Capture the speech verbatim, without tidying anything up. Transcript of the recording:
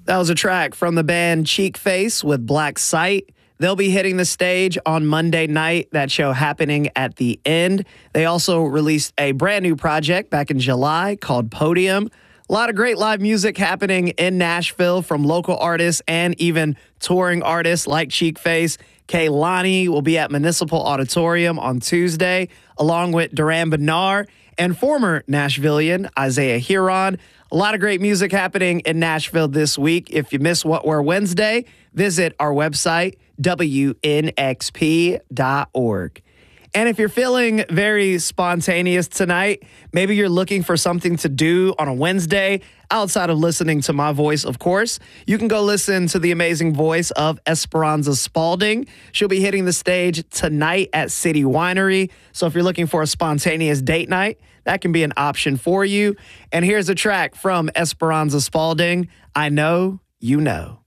That was a track from the band Cheek Face with Black Sight. They'll be hitting the stage on Monday night, that show happening at the end. They also released a brand new project back in July called Podium. A lot of great live music happening in Nashville from local artists and even touring artists like Cheek Face. Kehlani will be at Municipal Auditorium on Tuesday, along with Duran Bernard and former Nashvilleian Isaiah Huron. A lot of great music happening in Nashville this week. If you miss What We're Wednesday, visit our website, W N X P dot org. And if you're feeling very spontaneous tonight, maybe you're looking for something to do on a Wednesday outside of listening to my voice, of course, you can go listen to the amazing voice of Esperanza Spalding. She'll be hitting the stage tonight at City Winery. So if you're looking for a spontaneous date night, that can be an option for you. And here's a track from Esperanza Spalding, I Know You Know.